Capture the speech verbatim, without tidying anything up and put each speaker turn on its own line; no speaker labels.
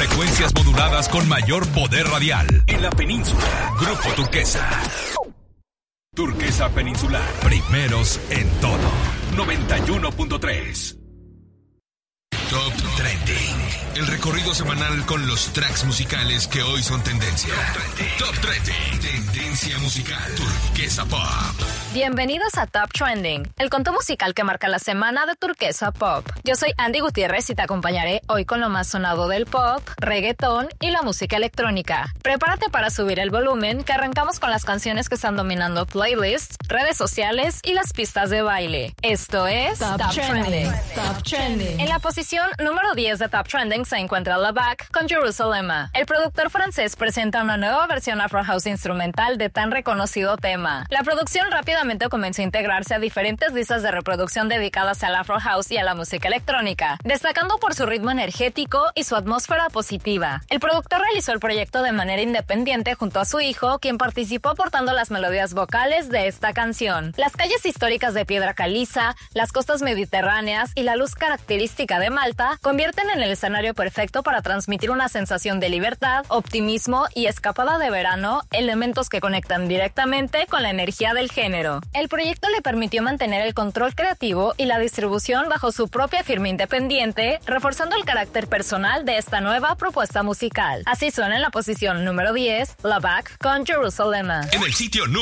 Frecuencias moduladas con mayor poder radial. En la península, Grupo Turquesa. Turquesa Peninsular. Primeros en todo. noventa y uno punto tres. Top Trending. El recorrido semanal con los tracks musicales que hoy son tendencia. Top Trending. Tendencia musical. Turquesa Pop.
Bienvenidos a Top Trending, el conto musical que marca la semana de Turquesa Pop. Yo soy Andy Gutiérrez y te acompañaré hoy con lo más sonado del pop, reggaetón y la música electrónica. Prepárate para subir el volumen, que arrancamos con las canciones que están dominando playlists, redes sociales y las pistas de baile. Esto es
Top, Top Trending. Trending. Top Trending.
En la posición número diez de Top Trending se encuentra La Bac con Jerusalema. El productor francés presenta una nueva versión Afro House instrumental de tan reconocido tema. La producción rápidamente comenzó a integrarse a diferentes listas de reproducción dedicadas al Afro House y a la música electrónica, destacando por su ritmo energético y su atmósfera positiva. El productor realizó el proyecto de manera independiente junto a su hijo, quien participó aportando las melodías vocales de esta canción. Las calles históricas de piedra caliza, las costas mediterráneas y la luz característica de Malta convierten en el escenario perfecto para transmitir una sensación de libertad, optimismo y escapada de verano, elementos que conectan directamente con la energía del género. El proyecto le permitió mantener el control creativo y la distribución bajo su propia firma independiente, reforzando el carácter personal de esta nueva propuesta musical. Así suena en la posición número diez, La Bac con Jerusalema.
En el sitio número